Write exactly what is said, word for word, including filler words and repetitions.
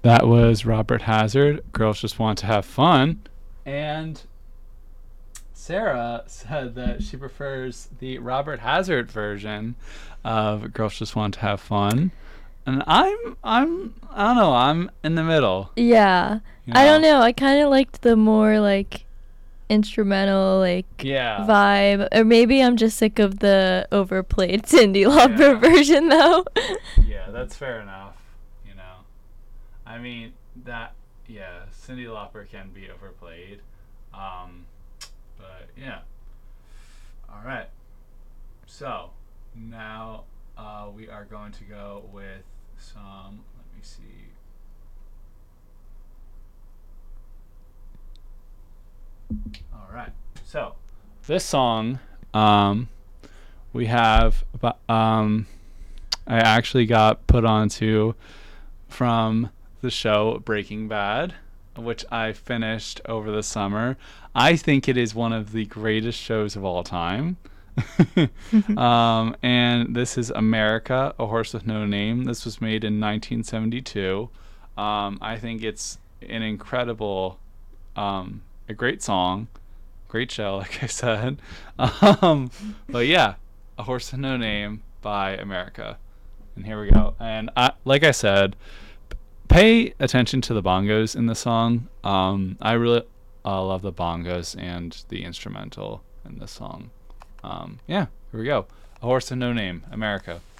That was Robert Hazard. Girls Just Want to Have Fun. And Sarah said that she prefers the Robert Hazard version of Girls Just Want to Have Fun. And I'm I'm I don't know, I'm in the middle. Yeah. You I don't know? know. I kind of liked the more like instrumental like Yeah. vibe, or maybe I'm just sick of the overplayed Cyndi Lauper Yeah. version though. Yeah, that's fair enough. You know. I mean that yeah, Cyndi Lauper can be overplayed. Um but yeah. All right. So now uh, we are going to go with some. Let me see. All right. So this song, um, we have. Um, I actually got put onto from the show Breaking Bad, which I finished over the summer. I think it is one of the greatest shows of all time. um, and this is America, A Horse with No Name. This was made in nineteen seventy-two. Um, I think it's an incredible, um, a great song, great show, like I said. Um, but yeah, A Horse with No Name by America. And here we go. And I, like I said, pay attention to the bongos in the song. Um, I really uh, love the bongos and the instrumental in this song. Um, yeah, here we go. A Horse with No Name, America.